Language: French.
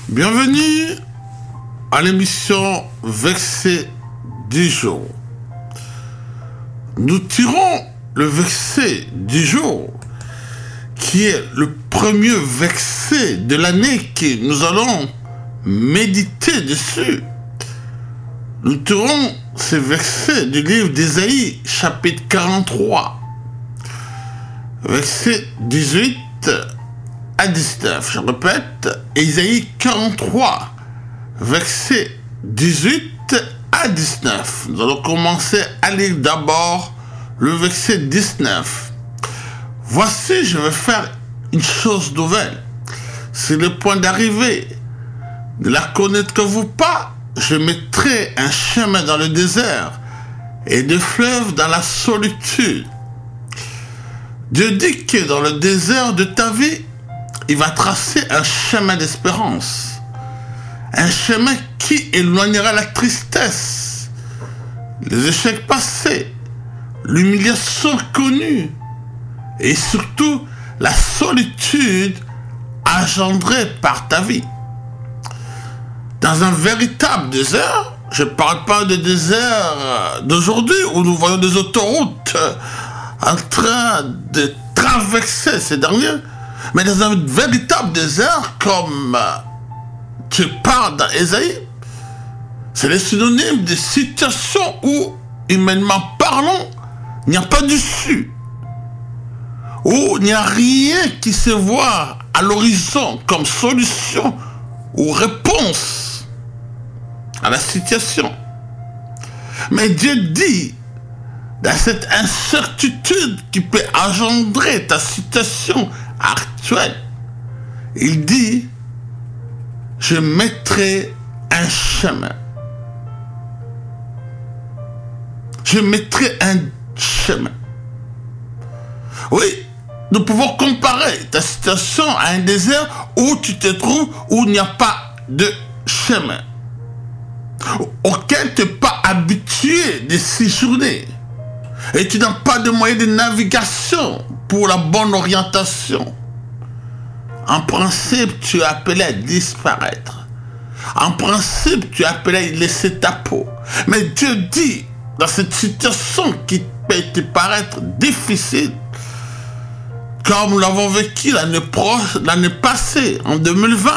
Bienvenue à l'émission Verset du jour. Nous tirons le verset du jour, qui est le premier verset de l'année que nous allons méditer dessus. Nous tirons ce verset du livre d'Ésaïe, chapitre 43, verset 18 à 19. Je répète, Ésaïe 43, verset 18 à 19. Nous allons commencer à lire d'abord le verset 19. Voici, je vais faire une chose nouvelle. C'est le point d'arrivée. Ne la connaîtrez-vous pas? Je mettrai un chemin dans le désert et des fleuves dans la solitude. Dieu dit que dans le désert de ta vie, il va tracer un chemin d'espérance. Un chemin qui éloignera la tristesse, les échecs passés, l'humiliation connue et surtout la solitude engendrée par ta vie. Dans un véritable désert, je ne parle pas de désert d'aujourd'hui où nous voyons des autoroutes en train de traverser ces derniers, mais dans un véritable désert comme tu parles dans Ésaïe, c'est le synonyme de situations où, humainement parlant, il n'y a pas d'issue, où il n'y a rien qui se voit à l'horizon comme solution ou réponse à la situation. Mais Dieu dit, dans cette incertitude qui peut engendrer ta situation actuelle, il dit, je mettrai un chemin. Je mettrai un chemin. Oui, nous pouvons comparer ta situation à un désert où tu te trouves, où il n'y a pas de chemin, auquel tu n'es pas habitué de séjourner. Et tu n'as pas de moyen de navigation pour la bonne orientation. En principe, tu es appelé à disparaître. En principe, tu es appelé à laisser ta peau. Mais Dieu dit, dans cette situation qui peut te paraître difficile, comme nous l'avons vécu l'année passée, en 2020,